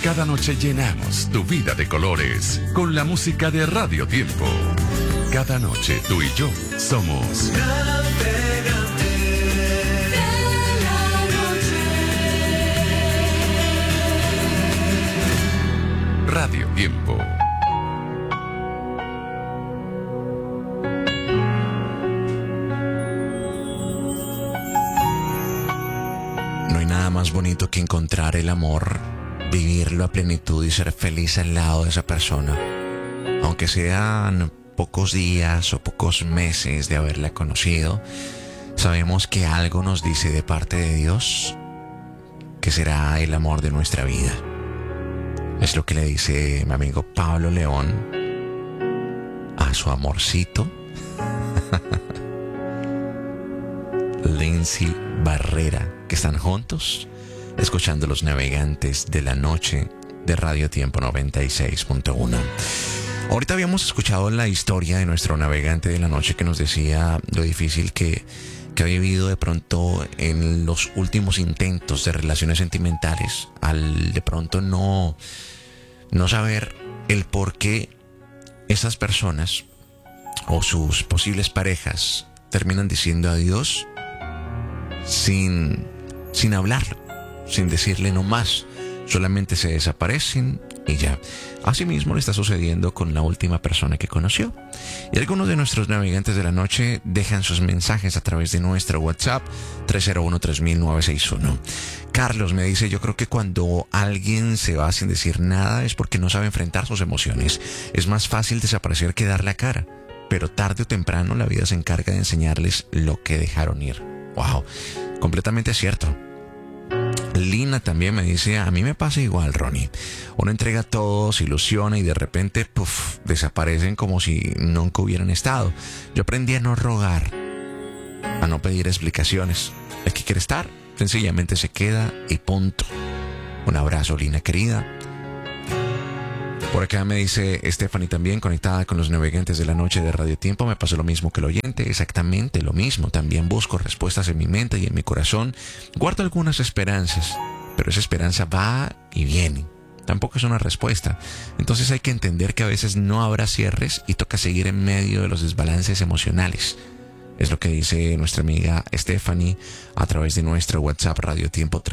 Cada noche llenamos tu vida de colores con la música de Radio Tiempo. Cada noche tú y yo somos Radio Tiempo. No hay nada más bonito que encontrar el amor, vivirlo a plenitud y ser feliz al lado de esa persona. Aunque sean pocos días o pocos meses de haberla conocido, sabemos que algo nos dice de parte de Dios que será el amor de nuestra vida. Es lo que le dice mi amigo Pablo León a su amorcito Lindsay Barrera, que están juntos escuchando Los Navegantes de la Noche de Radio Tiempo 96.1. Ahorita habíamos escuchado la historia de nuestro navegante de la noche que nos decía lo difícil que ha vivido de pronto en los últimos intentos de relaciones sentimentales, al de pronto no saber el por qué esas personas o sus posibles parejas terminan diciendo adiós sin hablarlo, sin decirle no más, solamente se desaparecen y ya. Asimismo le está sucediendo con la última persona que conoció. Y algunos de nuestros navegantes de la noche dejan sus mensajes a través de nuestro WhatsApp 301-3961. Carlos me dice: yo creo que cuando alguien se va sin decir nada es porque no sabe enfrentar sus emociones. Es más fácil desaparecer que dar la cara, pero tarde o temprano la vida se encarga de enseñarles lo que dejaron ir. Wow, completamente cierto. Lina también me dice: a mí me pasa igual, Ronnie. Uno entrega todo, se ilusiona y de repente, desaparecen como si nunca hubieran estado. Yo aprendí a no rogar, a no pedir explicaciones. El que quiere estar, sencillamente se queda y punto. Un abrazo, Lina querida. Por acá me dice Stephanie también, conectada con los navegantes de la noche de Radio Tiempo. Me pasó lo mismo que el oyente, exactamente lo mismo. También busco respuestas en mi mente y en mi corazón. Guardo algunas esperanzas, pero esa esperanza va y viene. Tampoco es una respuesta. Entonces hay que entender que a veces no habrá cierres y toca seguir en medio de los desbalances emocionales. Es lo que dice nuestra amiga Stephanie a través de nuestro WhatsApp Radio Tiempo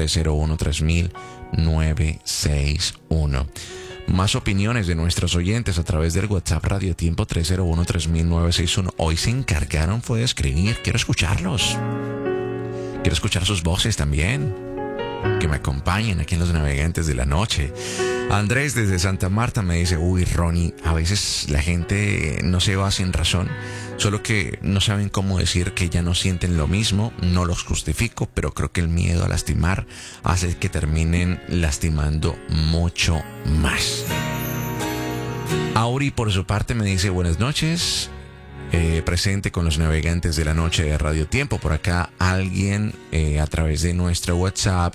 301-300961. Más opiniones de nuestros oyentes a través del WhatsApp Radio Tiempo 301-300961. Hoy se encargaron fue de escribir. Quiero escucharlos. Quiero escuchar sus voces también. Que me acompañen aquí en Los Navegantes de la Noche. Andrés desde Santa Marta me dice: uy, Ronnie, a veces la gente no se va sin razón, solo que no saben cómo decir que ya no sienten lo mismo. No los justifico, pero creo que el miedo a lastimar hace que terminen lastimando mucho más. Auri por su parte me dice: buenas noches, presente con Los Navegantes de la Noche de Radio Tiempo. Por acá alguien a través de nuestro WhatsApp,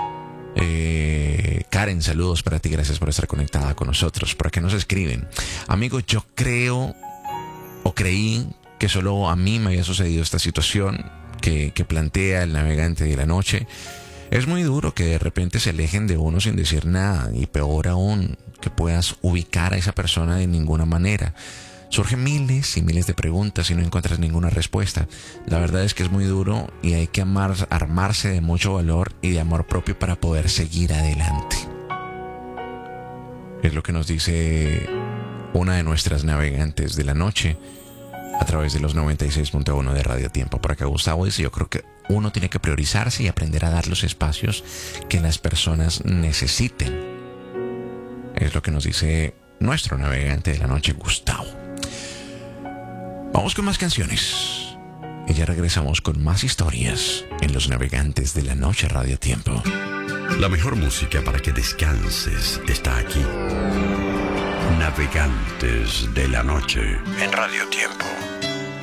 Karen, saludos para ti, gracias por estar conectada con nosotros. Por acá nos escriben: amigo, yo creo o creí que solo a mí me había sucedido esta situación que plantea el navegante de la noche. Es muy duro que de repente se alejen de uno sin decir nada, y peor aún, que puedas ubicar a esa persona de ninguna manera. Surgen miles y miles de preguntas y no encuentras ninguna respuesta. La verdad es que es muy duro y hay que armarse de mucho valor y de amor propio para poder seguir adelante. Es lo que nos dice una de nuestras navegantes de la noche a través de los 96.1 de Radio Tiempo. Por acá Gustavo dice: yo creo que uno tiene que priorizarse y aprender a dar los espacios que las personas necesiten. Es lo que nos dice nuestro navegante de la noche, Gustavo. Vamos con más canciones y ya regresamos con más historias en Los Navegantes de la Noche Radio Tiempo. La mejor música para que descanses está aquí. Navegantes de la Noche en Radio Tiempo.